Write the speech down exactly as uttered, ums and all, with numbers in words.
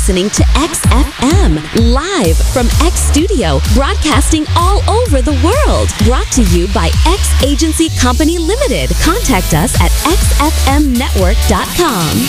listening to X F M, live from X Studio, broadcasting all over the world. Brought to you by X Agency Company Limited. Contact us at x f m network dot com.